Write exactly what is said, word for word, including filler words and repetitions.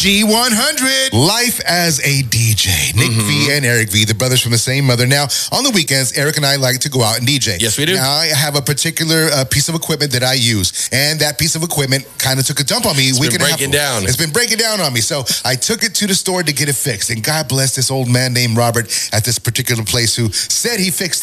G one hundred. Life as a D J. Nick mm-hmm. V and Eric V, the brothers from the same mother. Now, on the weekends, Eric and I like to go out and D J. Yes, we do. Now, I have a particular uh, piece of equipment that I use, and that piece of equipment kind of took a dump on me. It's week been and breaking a half. down. It's been breaking down on me. So I took it to the store to get it fixed. And God bless this old man named Robert at this particular place who said he fixed it.